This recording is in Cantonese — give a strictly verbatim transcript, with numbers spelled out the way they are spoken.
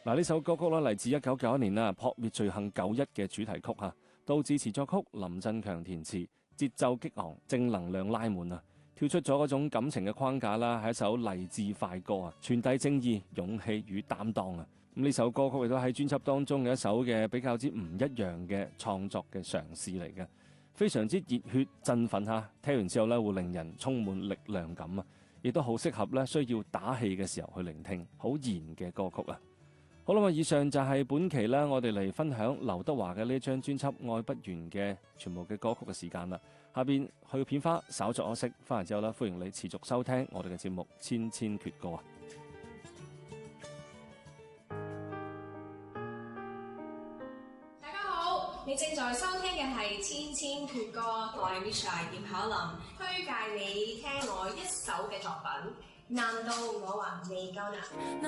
嗱，呢首歌曲咧嚟自一九九一年啦，撲滅罪行九一嘅主題曲嚇，杜自持作曲，林振強填詞，節奏激昂，正能量拉滿啊！跳出咗嗰種感情嘅框架啦，係一首勵志快歌啊，傳遞正義、勇氣與擔當啊！咁呢首歌曲亦都喺專輯當中嘅一首嘅比較之唔一樣嘅創作嘅嘗試嚟嘅，非常之熱血振奮嚇，聽完之後咧會令人充滿力量感啊！亦都好適合咧需要打氣嘅時候去聆聽，好燃嘅歌曲啊！好啦，以上就係本期咧，我哋嚟分享劉德華嘅呢張專輯《愛不完》嘅全部嘅歌曲嘅時間啦。下邊去片花稍作休息，翻嚟之後咧，歡迎你持續收聽我哋嘅節目《千千闕歌》啊！ 大家好，你正在收聽嘅係《千千闕歌》，我係 Misha 葉巧琳，推介你聽我一首嘅作品。難道我還未夠難？